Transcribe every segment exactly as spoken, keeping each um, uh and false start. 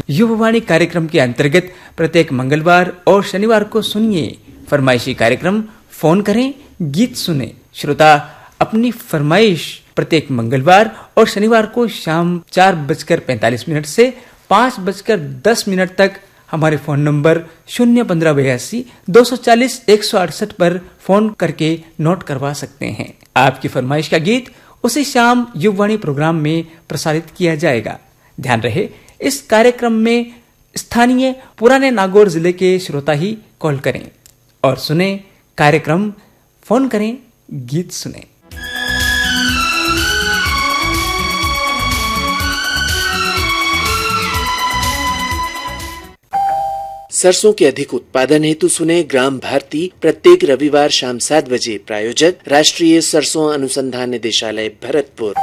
युववाणी कार्यक्रम के अंतर्गत प्रत्येक मंगलवार और शनिवार को सुनिए फरमाइशी कार्यक्रम फोन करें गीत सुने। श्रोता अपनी फरमाइश प्रत्येक मंगलवार और शनिवार को शाम चार बजकर पैंतालीस मिनट से पाँच बजकर दस मिनट तक हमारे फोन नंबर शून्य पंद्रह बयासी दो सौ चालीस एक सौ अड़सठ पर फोन करके नोट करवा सकते हैं। आपकी फरमाइश का गीत उसी शाम युववाणी प्रोग्राम में प्रसारित किया जाएगा। ध्यान रहे, इस कार्यक्रम में स्थानीय पुराने नागौर जिले के श्रोता ही कॉल करें और सुने कार्यक्रम फोन करें गीत सुने। सरसों के अधिक उत्पादन हेतु सुने ग्राम भारती प्रत्येक रविवार शाम सात बजे। प्रायोजक राष्ट्रीय सरसों अनुसंधान निदेशालय भरतपुर।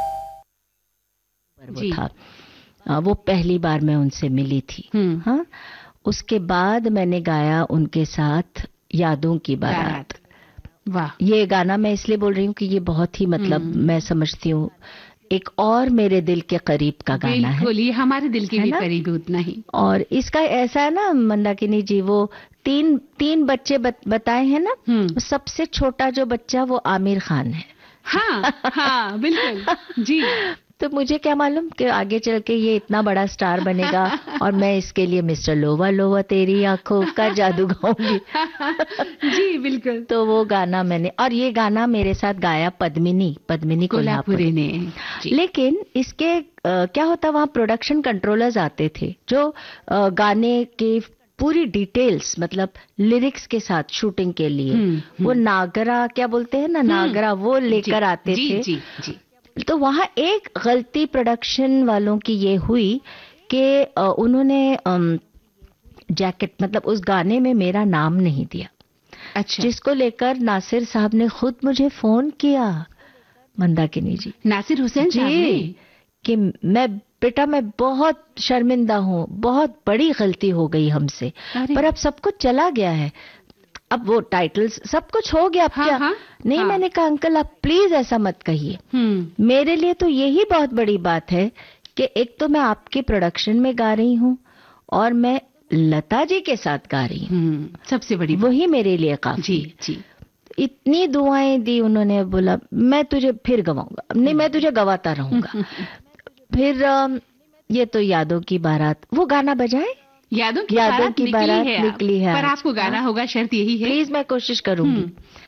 वो था, वो पहली बार मैं उनसे मिली थी। हाँ, उसके बाद मैंने गाया उनके साथ यादों की बारात। वाह, ये गाना मैं इसलिए बोल रही हूँ कि ये बहुत ही मतलब मैं समझती हूँ एक और मेरे दिल के करीब का गाना है। बिल्कुल, ये हमारे दिल के भी करीब उतना ही। और इसका ऐसा है ना मंदाकिनी जी, वो तीन तीन बच्चे बत, बताए हैं ना, सबसे छोटा जो बच्चा वो आमिर खान है। हाँ हाँ बिल्कुल जी। तो मुझे क्या मालूम कि आगे चल के ये इतना बड़ा स्टार बनेगा और मैं इसके लिए मिस्टर लोवा लोवा तेरी आंखों का जादू गाऊंगी। जी बिल्कुल। तो वो गाना मैंने, और ये गाना मेरे साथ गाया पद्मिनी पद्मिनी कोल्हापुरी ने। लेकिन इसके आ, क्या होता, वहाँ प्रोडक्शन कंट्रोलर्स आते थे जो आ, गाने के पूरी डिटेल्स मतलब लिरिक्स के साथ शूटिंग के लिए हुँ, वो हुँ. नागरा क्या बोलते हैं ना, नागरा वो लेकर आते जी, थे। जी, जी. तो वहाँ एक गलती प्रोडक्शन वालों की ये हुई कि उन्होंने जैकेट मतलब उस गाने में मेरा नाम नहीं दिया। अच्छा। जिसको लेकर नासिर साहब ने खुद मुझे फोन किया, मंदाकिनी जी, नासिर हुसैन साहब ने, कि मैं बेटा मैं बहुत शर्मिंदा हूँ, बहुत बड़ी गलती हो गई हमसे, पर अब सब कुछ चला गया है, अब वो टाइटल्स सब कुछ हो गया, अब हाँ, क्या हाँ, नहीं हाँ. मैंने कहा अंकल आप प्लीज ऐसा मत कहिए, मेरे लिए तो यही बहुत बड़ी बात है कि एक तो मैं आपके प्रोडक्शन में गा रही हूँ और मैं लता जी के साथ गा रही हूँ, सबसे बड़ी वही मेरे लिए काफी। जी जी। इतनी दुआएं दी उन्होंने, बोला मैं तुझे फिर गवाऊंगा, नहीं मैं तुझे गवाता रहूंगा। फिर ये तो यादों की बारात, वो गाना बजाए, यादों की यादों बारात की निकली बारात है, निकली है, पर आपको गाना होगा, शर्त यही है। प्लीज मैं कोशिश करूंगी।